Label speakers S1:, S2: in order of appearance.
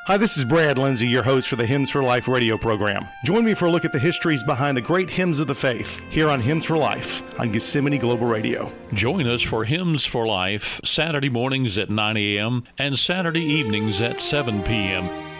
S1: Hi, this is Brad Lindsay, your host for the Hymns for Life radio program. Join me for a look at the histories behind the great hymns of the faith here on Hymns for Life on Gethsemane Global Radio.
S2: Join us for Hymns for Life Saturday mornings at 9 a.m. and Saturday evenings at 7 p.m.